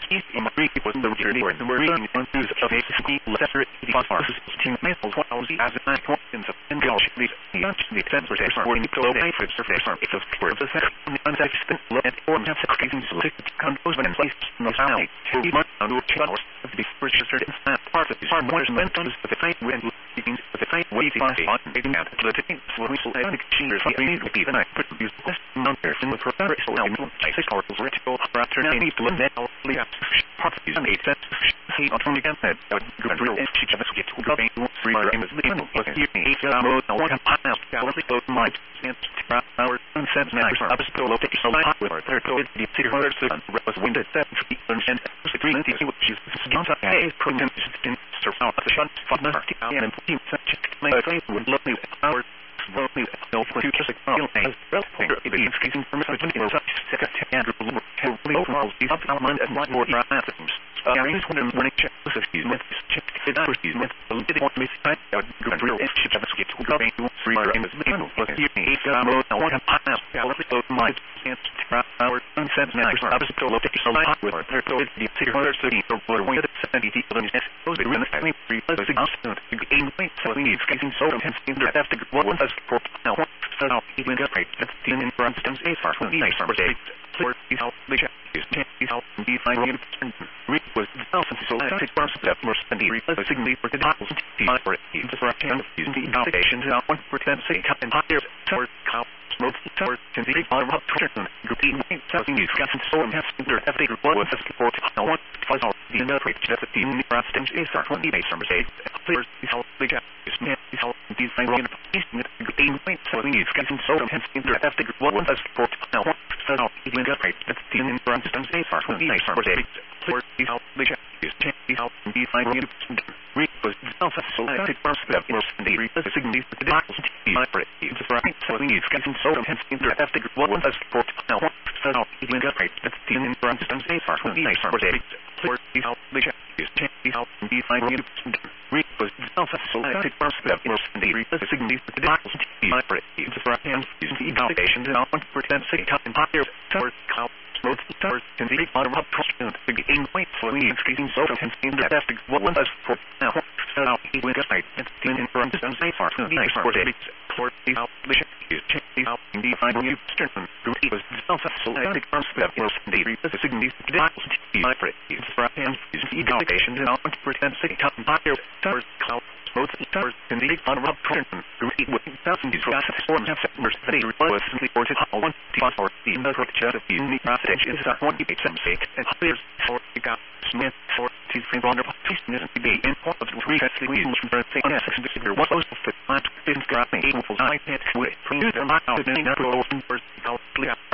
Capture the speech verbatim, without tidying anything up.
Keith in Greek was the journey where the word on news of a ski lesser the phosphorus team males while the as a nine points of Engel the the transportation were in flow a for surface on it of the second unsextant low and or have secreting select condos when in place no sound to much on the channels of the first certain part of the farm was meant to the fight when begins the fight way the on making out the things when we select machines we need to be the night put use this number in the preparation so now six hours ritual after any to let all the properties and eight sets see on from against that good real and each of us get to go in three hours in the middle of the eight hours no one can pass gallantly both might stand hours and seven hours up still low so hot with our third code the city holders and was wind at seven feet and three ninety which is not a program in surround the shot for the and fourteen such my faith would love me hours Roughly, no for two just like as well. It is increasing from twenty or second and heavily overall these up and and one more items. I raise one and one check with these with check it out these with a little more miss type out good real and shit just get to go into three or in the middle. Look here me eight mode now one pass gallantly both my chance hours and seven hours up to look at so hot with our third code the city holders thirty or one at seventy people in this those are in the family three plus the constant eight point so we need getting so intense in the after one was for now so now even get right that's the in for instance a far from the nice number eight for the help the check is ten is help and be fine read was thousand so that it was that more than the signally for the dollars for it for a can using the innovations now one for ten say cut and hot there for cow smoke tower can be on up turn grouping something you got so has there have they what was for now one was all the other rate that the in the instance is our twenty base number eight players is help the check is man is help these fine running eight point so we need getting so has there have they what was for now one so now even got right that the in the instance is our twenty base number eight players is help the check is ten is help these fine running read was also so that it was that was the signally for the dollars for it is right so we need getting so has there have they what was for now one so now even got right that the in the instance is our twenty base number eight players is help the check is ten is help these fine running read was also so that it was that was the signally for the dollars for it is right and using the innovations and one for ten say cut and hot there tower cow smoke towers can be on up question the eight point so we increasing so and in the after what was for now so now even got right and the in for instance say far to nice for it for the help the check is check the help and the fine running strengthen it was also so that it was that was the signally for the dollars for it is right and using the innovations and one for ten say cut and hot there towers cow both towers can be on up question it was thousand is got form have numbers that was simply for one phosphor the number of chest of the unique process is that one debate some sake and there's for the got smith for to free on the position is debate in part of the three actually we should say yes and figure what was the plant been grabbing able to I had to it from the not out in the first how clear